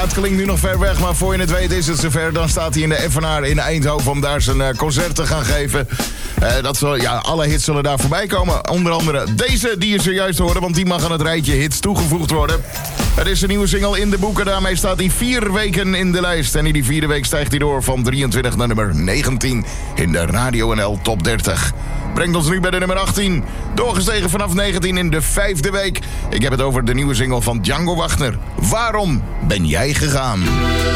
het klinkt nu nog ver weg, maar voor je het weet is het zover. Dan staat hij in de Evenaar in Eindhoven om daar zijn concert te gaan geven. Alle hits zullen daar voorbij komen. Onder andere deze die je zojuist hoorde, want die mag aan het rijtje hits toegevoegd worden. Het is een nieuwe single in de boeken. Daarmee staat hij 4 weken in de lijst. En in die 4e week stijgt hij door van 23 naar nummer 19 in de Radio NL Top 30. Brengt ons nu bij de nummer 18. Doorgestegen vanaf 19 in de 5e week. Ik heb het over de nieuwe single van Django Wagner. Waarom ben jij gegaan?